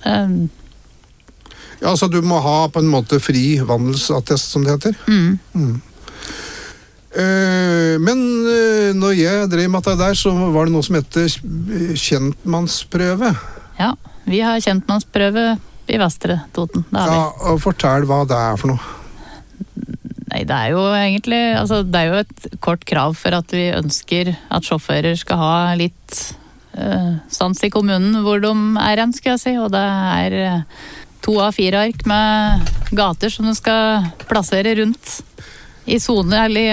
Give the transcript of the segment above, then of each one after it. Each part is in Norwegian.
Ja, så du må ha på en måte fri vandelsattest, som det heter. Men når jeg drev med det der, så var det noe som heter kjentmannsprøve. Ja, vi har kjentmannsprøve i Vestre Toten. Ja, og fortell hva det er for noe. Nei, det er jo egentlig, altså det er jo et kort krav for at vi ønsker at sjåfører skal ha litt stans i kommunen hvor de er hen, skal jeg si, og det er 2 A4-ark med gater som du skal plassere rundt i zoner, eller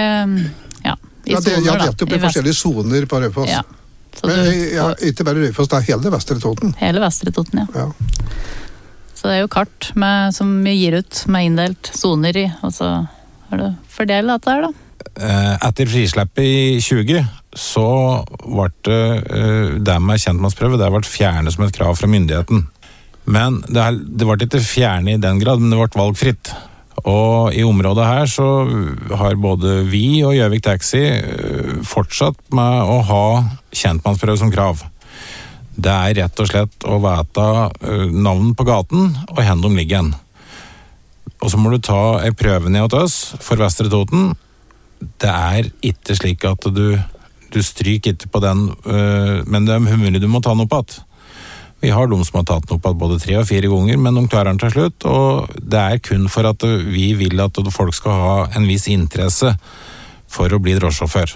i zoner da. Ja, det er jo forskjellige zoner på Raufoss. Ja. Men ikke bare Raufoss, det er hele Vestre Toten. Hele Vestre Toten, ja. Så det er jo kart som vi gir ut med inndelt zoner i, og så har du fordelt dette her da. Etter frisleppet i 20, så ble det med kjentmannsprøve, det ble fjernet som et krav fra myndigheten. Men det ble ikke fjernet i den grad, men det ble valgfritt. Og i området her så har både vi og Gjøvik Taxi fortsatt med å ha kjentmannsprøve som krav. Det er rett og slett å vite navn på gaten og hvor de ligger igjen. Og så må du ta en prøve ned til oss for Vestre Toten. Det er ikke slik at du stryker ikke på den, men det er mulig du må ta den opp igjen. Vi har de som har tatt den opp både 3 og 4 ganger, men de klarer den til slutt, og det er kun for at vi vil at folk skal ha en viss interesse for å bli drosjesjåfør.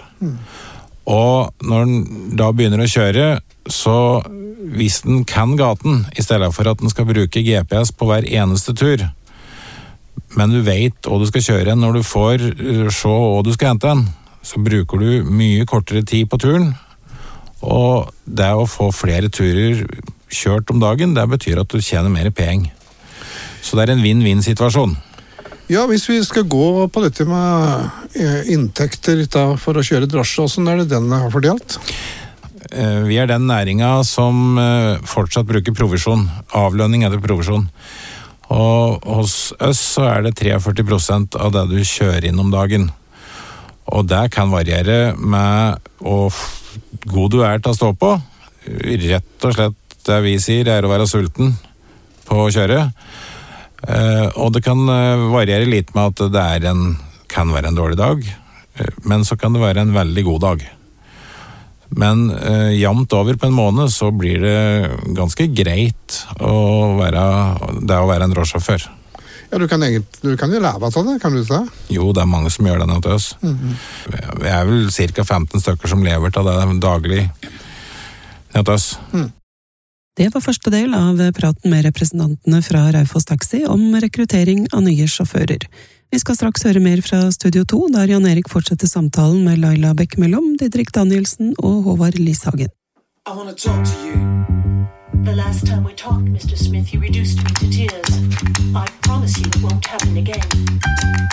Og når den da begynner å kjøre, så hvis den kan gaten, i stedet for at den skal bruke GPS på hver eneste tur, men du vet hva du skal kjøre når du får se hva du skal hente den, så bruker du mye kortere tid på turen, og det å få flere turer kjørt om dagen, det betyr at du tjener mer penger. Så det er en win-win-situasjon. Ja, hvis vi skal gå på dette med inntekter for å kjøre drosje, hvordan er det den har fordelt? Vi er den næringen som fortsatt bruker provisjon, avlønning etter provisjon. Og hos oss så er det 43% av det du kjører inn om dagen. Og det kan variere med hvor god du er til å stå på. Rett og slett det vi sier er å være sulten på å kjøre. Og det kan variere litt med at det kan være en dårlig dag, men så kan det være en veldig god dag. Men jevnt over på en måned så blir det ganske greit å være en drosjesjåfør. Ja, du kan jo leve av det, kan du ikke det? Jo, det er mange som gjør det nå til oss. Vi er vel cirka 15 stykker som lever til det daglig nå til oss. Det var første del av praten med representantene fra Raufoss Taxi om rekruttering av nye sjåfører. Vi skal straks høre mer fra Studio 2, der Jan Erik fortsetter samtalen med Laila Bekkemellom, Didrik Danielsen og Håvard Lishagen. I want to talk to you. The last time we talked, Mr. Smith, you reduced me to tears. I promise you it won't happen again.